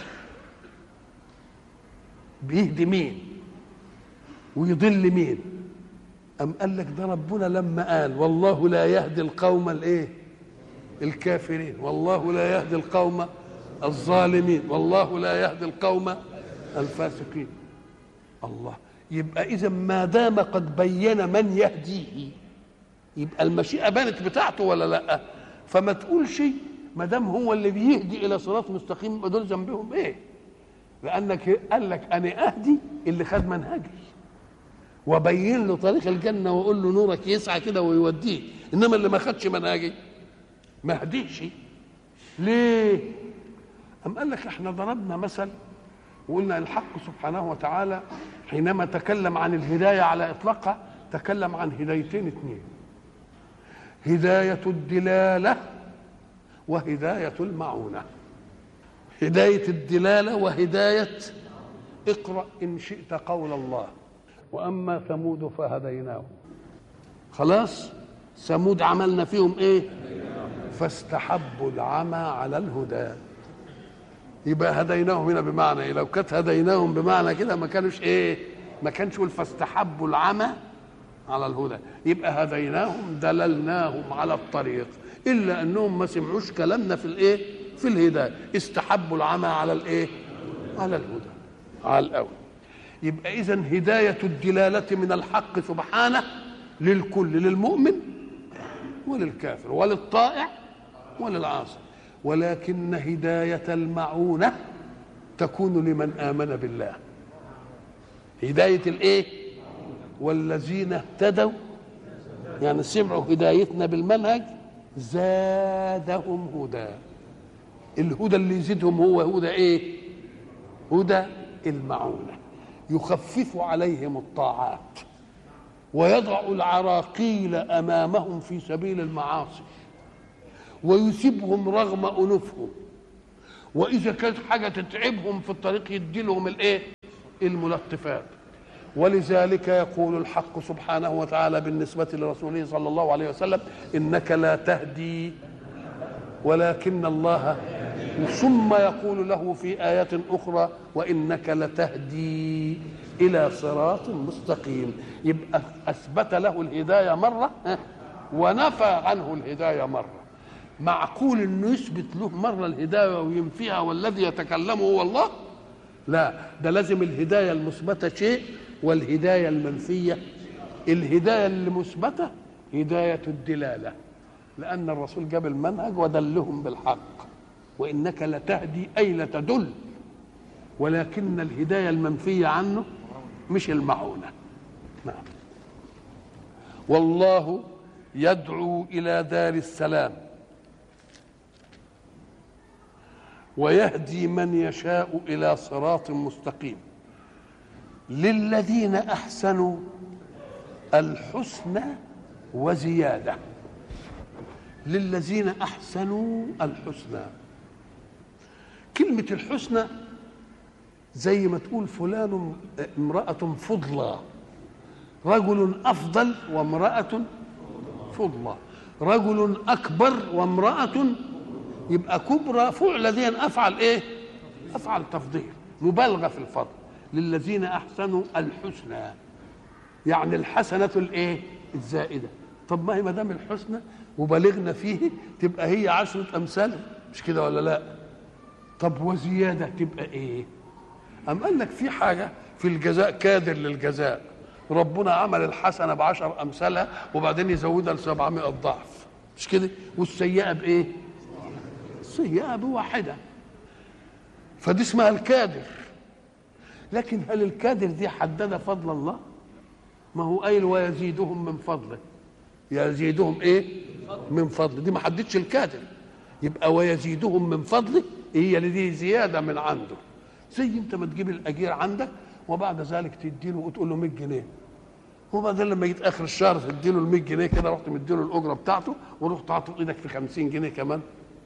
بيهدي مين ويضل مين. أم قال لك ده ربنا لما قال والله لا يهدي القوم الايه؟ الكافرين، والله لا يهدي القوم الظالمين، والله لا يهدي القوم الفاسقين. الله، يبقى إذا ما دام قد بين من يهديه يبقى المشيئة بانت بتاعته ولا لا؟ فما تقولش ما دام هو اللي بيهدي إلى صراط مستقيم يبقى دول ذنبهم إيه؟ لأنك قال لك أنا أهدي اللي خد منهجي وبين له طريق الجنة وأقول له نورك يسعى كده ويوديه، إنما اللي ما خدش منهجي ما هديش. ليه؟ أم قال لك احنا ضربنا مثل وقلنا الحق سبحانه وتعالى حينما تكلم عن الهداية على إطلاقها تكلم عن هدايتين اثنين: هداية الدلالة وهداية المعونة. هداية الدلالة وهداية اقرأ إن شئت قول الله: وأما ثمود فهديناهم. خلاص، ثمود عملنا فيهم إيه؟ فاستحبوا العمى على الهدى. يبقى هديناهم هنا بمعنى إيه؟ لو كانت هديناهم بمعنى كده ما كانوش إيه؟ ما كانش يقول فاستحبوا العمى على الهدى، يبقى هديناهم دللناهم على الطريق، الا انهم ما سمعوش كلامنا في الايه؟ في الهدايه، استحبوا العمى على الايه؟ على الهدى، على الاول. يبقى اذا هدايه الدلاله من الحق سبحانه للكل، للمؤمن وللكافر وللطائع وللعاصي، ولكن هدايه المعونه تكون لمن امن بالله. هدايه الايه؟ والذين اهتدوا يعني سمعوا هدايتنا بالمنهج زادهم هدى. الهدى اللي يزيدهم هو هدى ايه؟ هدى المعونه، يخفف عليهم الطاعات ويضع العراقيل امامهم في سبيل المعاصي ويسيبهم رغم انوفهم، واذا كانت حاجه تتعبهم في الطريق يدي لهم الايه؟ الملطفات. ولذلك يقول الحق سبحانه وتعالى بالنسبه لرسوله صلى الله عليه وسلم: انك لا تهدي ولكن الله، ثم يقول له في آية أخرى: وإنك لتهدي إلى صراط مستقيم. يبقى أثبت له الهداية مرة ونفى عنه الهداية مرة. معقول إنه يثبت له مرة الهداية وينفيها والذي يتكلم هو الله؟ لا، ده لازم الهداية المثبتة شيء والهداية المنفية. الهداية المثبتة هداية الدلالة، لأن الرسول جاب المنهج ودلهم بالحق، وإنك لتهدي أي لتدل، ولكن الهداية المنفية عنه مش المعونة. نعم. والله يدعو إلى دار السلام ويهدي من يشاء إلى صراط مستقيم. للذين أحسنوا الحسنى وزيادة. للذين أحسنوا الحسنى، كلمة الحسنى زي ما تقول فلان امرأة فضلى، رجل أفضل وامرأة فضلى، رجل أكبر وامرأة، يبقى كبرى فعل دي أفعل إيه؟ أفعل تفضيل، مبالغة في الفضل. للذين أحسنوا الحسنى يعني الحسنة الإيه؟ الزائدة. طب ما هي ما دام الحسنى وبلغنا فيه تبقى هي عشرة أمثال، مش كده ولا لا؟ طب وزيادة تبقى إيه؟ أم قال لك في حاجة في الجزاء كادر للجزاء، ربنا عمل الحسنة بعشر أمثالها وبعدين يزودها لسبعمائة ضعف، مش كده؟ والسيئة بإيه؟ السيئة بواحدة، فدي اسمها الكادر. لكن هل الكادر دي حدد فضل الله؟ ما هو قايل ويزيدهم من فضله، يزيدهم ايه؟ من فضله، دي ما حددش الكادر. يبقى ويزيدهم من فضله هي اللي دي زياده من عنده. زي انت ما تجيب الاجير عندك وبعد ذلك تديله وتقول له مية جنيه، وبعدين لما يجي اخر الشهر تديله ال مية جنيه كده، رحت مديله الاجره بتاعته ورحت عاطف ايدك في خمسين جنيه كمان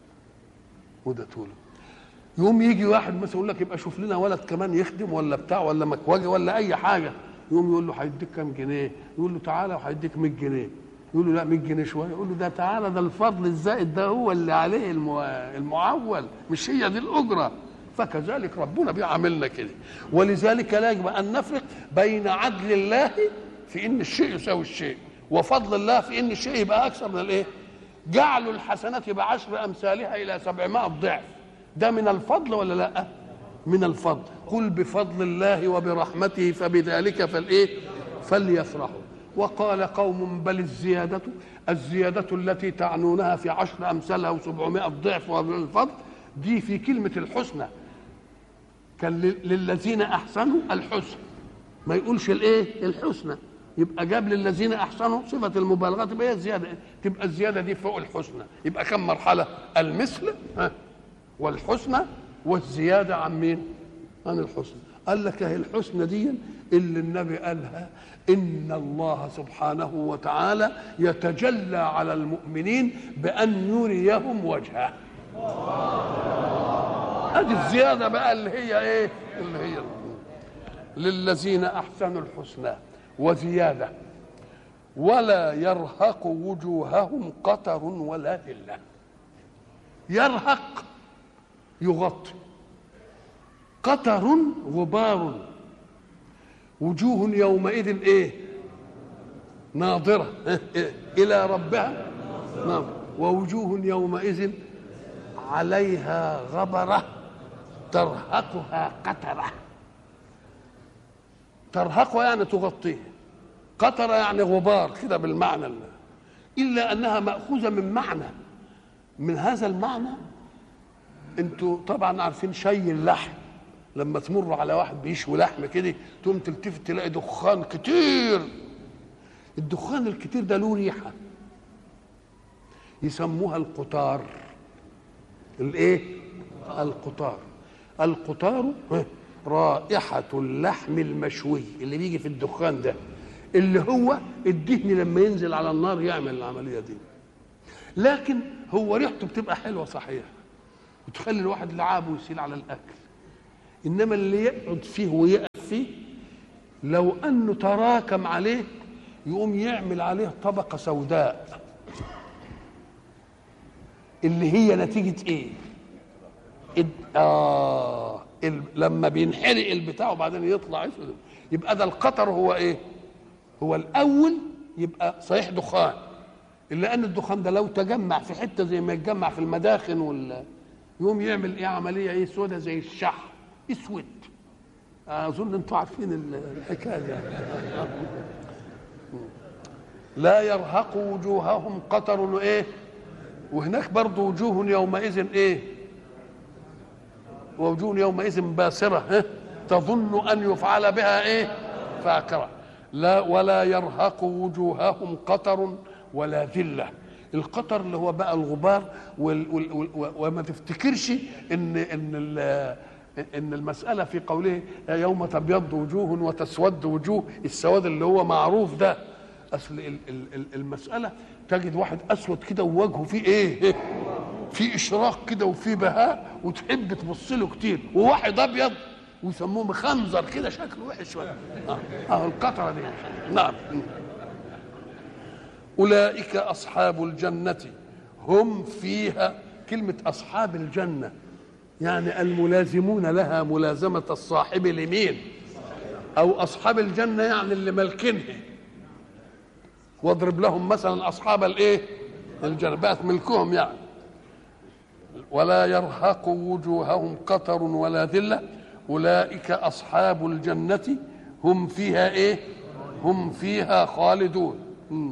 وده تقوله. يوم يجي واحد مثلا يقول لك يبقى شوف لنا ولد كمان يخدم ولا بتاع ولا مكواجي ولا اي حاجه، يقوم يقول له هيديك كام جنيه؟ يقول له تعالى وهيديك مية جنيه. يقول له لا مية جنيه شويه. يقول له ده تعالى، ده الفضل الزائد ده هو اللي عليه المعول، مش هي دي الاجره. فكذلك ربنا بيعاملنا كده. ولذلك لا يجب ان نفرق بين عدل الله في ان الشيء يساوي الشيء وفضل الله في ان الشيء يبقى اكثر من الايه؟ جعلوا الحسنات بعشر امثالها الى سبعمائة ضعف، ده من الفضل ولا لا؟ من الفضل. قل بفضل الله وبرحمته فبذلك فالايه؟ فليفرحوا. وقال قوم بل الزيادة، الزيادة التي تعنونها في عشر أمثالها وسبعمائة ضعف والفضل دي في كلمة الحسنى، كان للذين أحسنوا الحسن، ما يقولش الإيه؟ الحسنى. يبقى جاب للذين أحسنوا صفة المبالغة، تبقى هي الزيادة، تبقى الزيادة دي فوق الحسنى. يبقى كم مرحلة؟ المثل والحسنى والزيادة عن مين؟ عن الحسنى. قال لك اهي الحسنى دي اللي النبي قالها إن الله سبحانه وتعالى يتجلى على المؤمنين بأن يريهم وجهه. هذه الزيادة بقى اللي هي إيه؟ اللي هي للذين أحسنوا الحسنى وزيادة ولا يرهق وجوههم قتر ولا ذلة. يرهق يغطي، قتر غبار، وجوه يومئذ ايه؟ ناظرة إلى ربها ناظرة ووجوه يومئذ عليها غبرة ترهقها قترة. ترهقها يعني تغطيه، قترة يعني غبار كده بالمعنى اللي. إلا أنها مأخوذة من معنى، من هذا المعنى انتوا طبعا عارفين شي اللحم، لما تمر على واحد بيشوي لحم كده تقوم تلتفت تلاقي دخان كتير. الدخان الكتير ده له ريحه يسموها القطار. الايه؟ القطار. القطار رائحه اللحم المشوي اللي بيجي في الدخان ده، اللي هو الدهن لما ينزل على النار يعمل العمليه دي. لكن هو ريحته بتبقى حلوه صحيح وتخلي الواحد لعابه يسيل على الاكل، انما اللي يقعد فيه ويقف فيه لو انه تراكم عليه يقوم يعمل عليه طبقه سوداء، اللي هي نتيجه ايه؟ اه لما بينحرق البتاع وبعدين يطلع اسود. يبقى ده القطر هو ايه؟ هو الاول يبقى صحيح دخان، الا ان الدخان ده لو تجمع في حته زي ما يتجمع في المداخن وال يقوم يعمل ايه؟ عمليه ايه؟ سودة زي الشح اسود. اظن انتوا عارفين الحكايه دي. لا يرهق وجوههم قتر وايه؟ وهناك برضه وجوه يومئذ ايه؟ ووجوه يومئذ باسره تظن ان يفعل بها ايه؟ فاقره. لا ولا يرهق وجوههم قتر ولا ذله. القطر اللي هو بقى الغبار وال وال وال وما تفتكرش ان ان ان المساله في قوله يوم تبيض وجوه وتسود وجوه، السواد اللي هو معروف ده. اصل المساله تجد واحد اسود كده ووجهه فيه ايه؟ في اشراق كده وفي بهاء وتحب تبص له كتير، وواحد ابيض ويسموه مخنزر كده شكله وحش شويه. اه, آه القطره دي. نعم. أولئك أصحاب الجنة هم فيها. كلمة أصحاب الجنة يعني الملازمون لها ملازمة الصاحب لمين؟ أو أصحاب الجنة يعني اللي ملكنها. واضرب لهم مثلا أصحاب الإيه؟ الجنة بقت ملكهم يعني. ولا يرهق وجوههم قتر ولا ذلة أولئك أصحاب الجنة هم فيها إيه؟ هم فيها خالدون. م.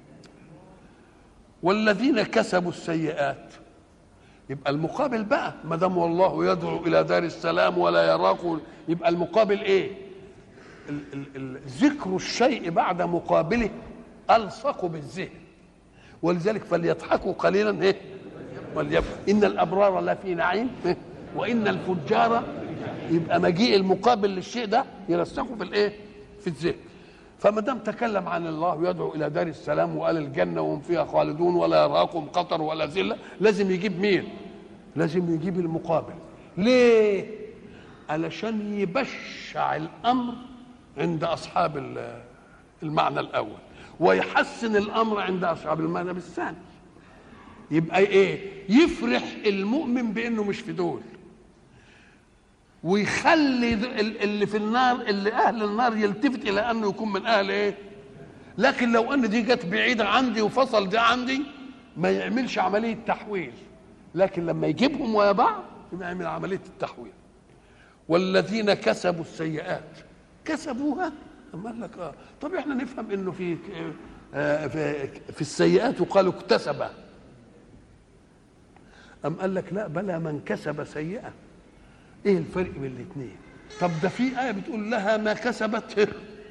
والذين كسبوا السيئات، يبقى المقابل بقى ما دام والله يدعو الى دار السلام ولا يراق، يبقى المقابل ايه؟ ال ال ال ذكر الشيء بعد مقابله الصق بالذهن، ولذلك فليضحكوا قليلا ايه؟ وليبكوا ان الابرار لفي نعيم إيه؟ وان الفجار. يبقى مجيء المقابل للشيء ده يرسخوا في الايه؟ في الذهن. فما دام تكلم عن الله يدعو الى دار السلام وقال الجنه وهم فيها خالدون ولا يراقهم قطر ولا ذله، لازم يجيب مين؟ لازم يجيب المقابل. ليه؟ علشان يبشع الامر عند اصحاب المعنى الاول ويحسن الامر عند اصحاب المعنى الثاني. يبقى ايه؟ يفرح المؤمن بانه مش في دول، ويخلي اللي في النار اللي اهل النار يلتفت الى انه يكون من اهل ايه؟ لكن لو ان دي جت بعيده عندي وفصل ده عندي ما يعملش عمليه تحويل، لكن لما يجيبهم ويا بعض يبقى يعمل عمليه التحويل. والذين كسبوا السيئات كسبوها. اما قال لك اه طب احنا نفهم انه في آه في, في السيئات وقالوا اكتسب. ام قال لك لا بلى من كسب سيئه. ايه الفرق بين الاثنين؟ طب ده في ايه بتقول لها ما كسبت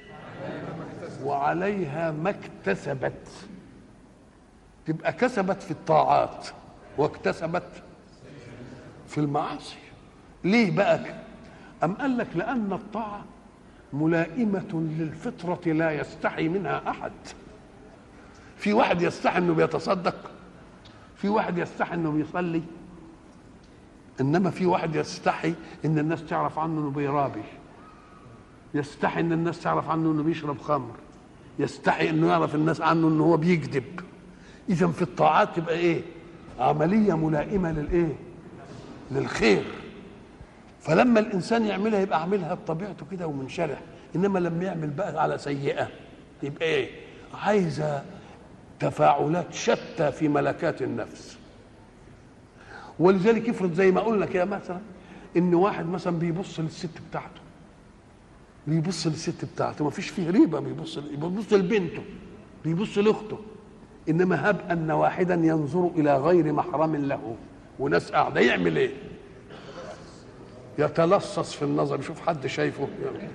وعليها ما اكتسبت، تبقى كسبت في الطاعات واكتسبت في المعاصي. ليه بقى؟ ام قال لك لان الطاعه ملائمه للفطره لا يستحي منها احد. في واحد يستحي انه بيتصدق، في واحد يستحي انه بيصلي، انما في واحد يستحي ان الناس تعرف عنه انه بيرابي، يستحي ان الناس تعرف عنه انه بيشرب خمر، يستحي انه يعرف الناس عنه انه هو بيكذب. اذا في الطاعات تبقى ايه؟ عمليه ملائمه للايه؟ للخير. فلما الانسان يعملها يبقى عاملها بطبيعته كده ومنشرح، انما لما يعمل بقى على سيئه يبقى ايه؟ عايزة تفاعلات شتى في ملكات النفس. ولذلك افرض زي ما قلنا كده مثلا ان واحد مثلا بيبص للست بتاعته، بيبص للست بتاعته ما فيش فيه ريبه، بيبص بيبص لبنته، بيبص لاخته، انما هب ان واحدا ينظر الى غير محرم له وناس قاعده، يعمل ايه؟ يتلصص في النظر، يشوف حد شايفه.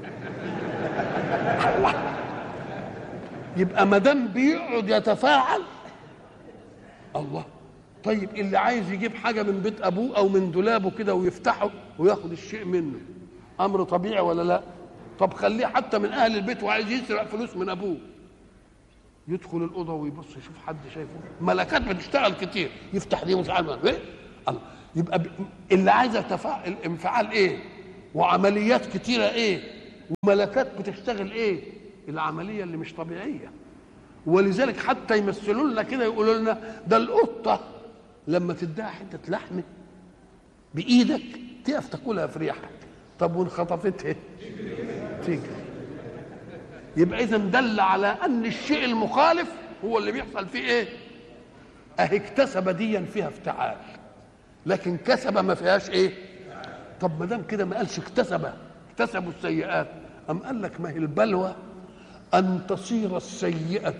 يبقى ما دام بيقعد يتفاعل الله. طيب اللي عايز يجيب حاجه من بيت ابوه او من دولابه كده ويفتحه وياخد الشيء منه، امر طبيعي ولا لا؟ طب خليه حتى من اهل البيت وعايز يسرق فلوس من ابوه، يدخل الاوضه ويبص يشوف حد شايفه. ملكات بتشتغل كتير، يفتح دي مش عارف ايه الله. يبقى ب... اللي عايزه تفاعل انفعال ايه، وعمليات كتيره ايه، وملكات بتشتغل ايه، العمليه اللي مش طبيعيه. ولذلك حتى يمثلوا لنا كده، يقولوا لنا ده القطه لما تديها حته لحمه بايدك تقف تاكلها في ريحك، طب وان خطفتها تيجي. يبقى اذا دل على ان الشيء المخالف هو اللي بيحصل فيه ايه؟ اهي اكتسب ديا فيها افتعال، لكن كسب ما فيهاش ايه؟ طب ما دام كده ما قالش اكتسب، اكتسبوا السيئات، ام قال لك ما هي البلوى ان تصير السيئه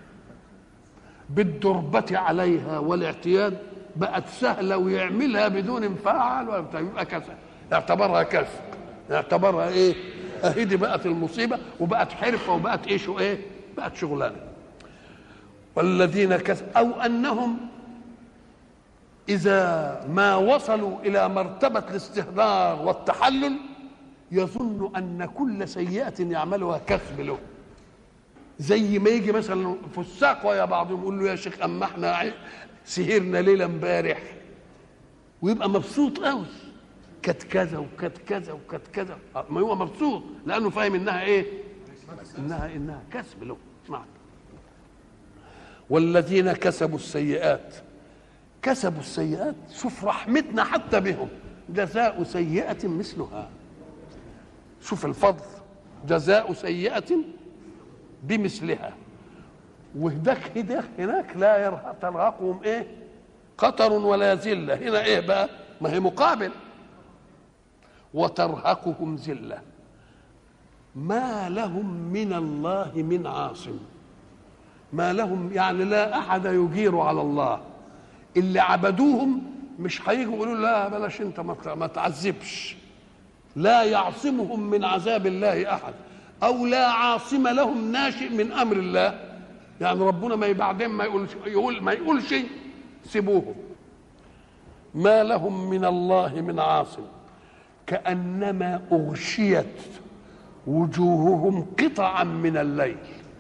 بالدربة عليها والاعتياد بقت سهله ويعملها بدون انفعال ولا يبقى كسب، اعتبرها كسب، اعتبرها ايه؟ اهي دي بقت المصيبه وبقت حرفه وبقت ايه شو ايه؟ بقت شغلانه. والذين كسبوا او انهم اذا ما وصلوا الى مرتبه الاستهدار والتحلل يظن ان كل سيئه يعملها كسب له. زي ما يجي مثلا فساق ويا بعضهم يقول له يا شيخ اما احنا سهرنا ليله امبارح، ويبقى مبسوط قوي، كانت كذا وكانت كذا وكانت كذا، ما هو مبسوط لانه فاهم انها ايه؟ انها انها كسب له. اسمع، والذين كسبوا السيئات، كسبوا السيئات، شوف رحمتنا حتى بهم، جزاء سيئة مثلها. شوف الفضل، جزاء سيئة بمثلها. وهداك هداك هناك لا ترهقهم ايه؟ قطر ولا ذلة. هنا ايه بقى؟ ما هي مقابل، وترهقهم ذلة ما لهم من الله من عاصم. ما لهم يعني لا احد يجير على الله. اللي عبدوهم مش هيجوا يقولوا لا بلاش انت ما تعذبش، لا يعصمهم من عذاب الله احد، او لا عاصم لهم ناشئ من امر الله. يعني ربنا ما بعدين ما يقولش يقول ما يقولش سيبوهم. ما لهم من الله من عاصم كأنما أغشيت وجوههم قطعا من الليل.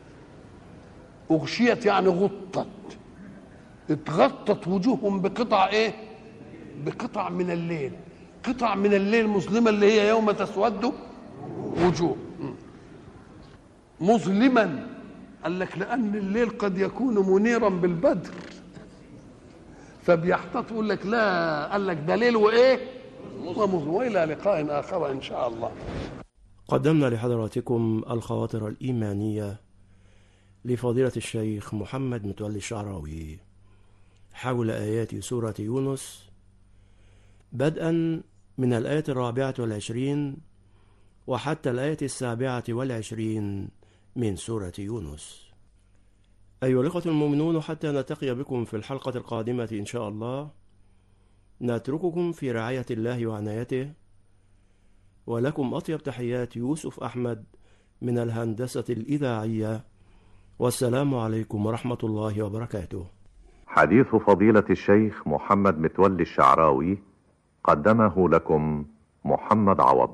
أغشيت يعني غطت، اتغطت وجوههم بقطع ايه؟ بقطع من الليل. قطع من الليل مظلمة اللي هي يوم تسود وجوه. مظلما قال لك لأن الليل قد يكون منيرا بالبدر، فبيحتاط يقول لك لا، قال لك ده ليل وايه؟ ومظلم. والى لقاء آخر إن شاء الله. قدمنا لحضراتكم الخواطر الإيمانية لفضيلة الشيخ محمد متولي الشعراوي حول آيات سورة يونس، بدءا من الآية الرابعة والعشرين وحتى الآية السابعة والعشرين من سورة يونس. أيها الأخوة المؤمنون، حتى نلتقي بكم في الحلقة القادمة إن شاء الله، نترككم في رعاية الله وعنايته، ولكم أطيب تحيات يوسف أحمد من الهندسة الإذاعية، والسلام عليكم ورحمة الله وبركاته. حديث فضيلة الشيخ محمد متولي الشعراوي قدمه لكم محمد عوض.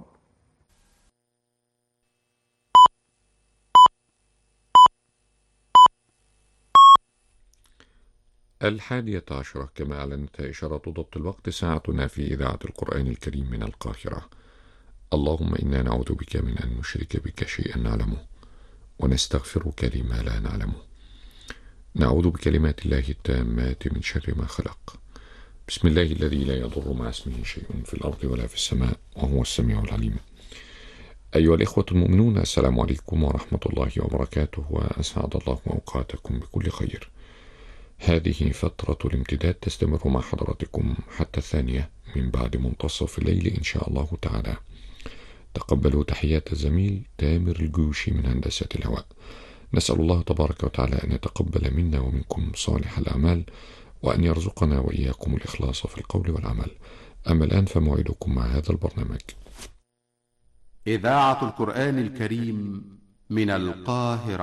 الحادية عشرة كما أعلنت إشارة ضبط الوقت، ساعتنا في إذاعة القرآن الكريم من القاهرة. اللهم إنا نعوذ بك من أن نشرك بك شيئا نعلمه، ونستغفرك لما لا نعلمه. نعوذ بكلمات الله التامات من شر ما خلق. بسم الله الذي لا يضر مع اسمه شيء في الأرض ولا في السماء وهو السميع العليم. أيها الإخوة المؤمنون، السلام عليكم ورحمة الله وبركاته، وأسعد الله أوقاتكم بكل خير. هذه فترة الامتداد تستمر مع حضراتكم حتى الثانية من بعد منتصف الليل إن شاء الله تعالى. تقبلوا تحيات الزميل تامر الجوشي من هندسة الهواء. نسأل الله تبارك وتعالى أن يتقبل منا ومنكم صالح الأعمال، وأن يرزقنا وإياكم الإخلاص في القول والعمل. أما الآن فموعدكم مع هذا البرنامج. إذاعة القرآن الكريم من القاهرة.